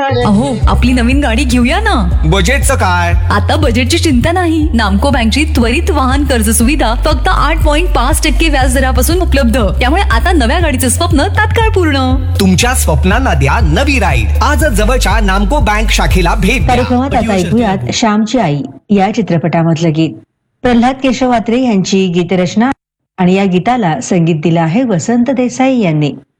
अहो, आपली नवीन गाडी घेऊया ना. बजेटचं काय? आता बजेटची चिंता नाही. नामको बँकची त्वरित वाहन कर्ज सुविधा फक्त 8.5% व्याज दरापासून उपलब्ध. त्यामुळे आता नव्या गाडीचं स्वप्न तात्काळ पूर्ण. तुमच्या स्वप्नांना द्या नवी राईड. आजच जवळच्या नामको बँक शाखेला भेट द्या. कार्यक्रमात आता ऐकूयात श्यामची आई या चित्रपटामधलं गीत. प्रल्हाद केशव अत्रे यांची गीतरचना आणि या गीताला संगीत दिलं आहे वसंत देसाई यांनी.